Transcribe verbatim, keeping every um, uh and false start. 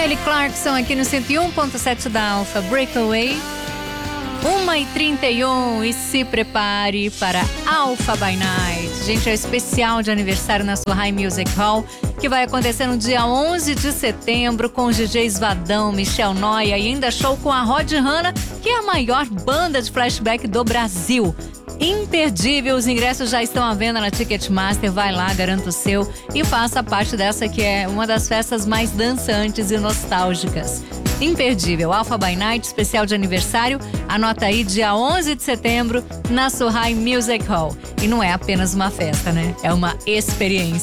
Kelly Clarkson aqui no cento e um ponto sete da Alfa, Breakaway. uma e trinta e um e se prepare para Alpha by Night. Gente, é o especial de aniversário na Surrai Music Hall, que vai acontecer no dia onze de setembro com os D Js Vadão, Michel Noia e ainda show com a Rod Hanna, que é a maior banda de flashback do Brasil. Imperdível, os ingressos já estão à venda na Ticketmaster, vai lá, garanta o seu e faça parte dessa que é uma das festas mais dançantes e nostálgicas. Imperdível, Alpha by Night, especial de aniversário, anota aí, dia onze de setembro, na Surrai Music Hall. E não é apenas uma festa, né? É uma experiência.